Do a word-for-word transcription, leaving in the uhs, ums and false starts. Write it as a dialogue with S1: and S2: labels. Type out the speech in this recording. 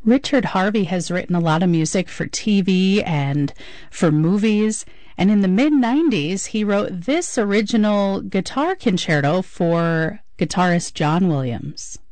S1: Richard Harvey has written a lot of music for T V and for movies, and in the mid nineties he wrote this original guitar concerto for guitarist John Williams.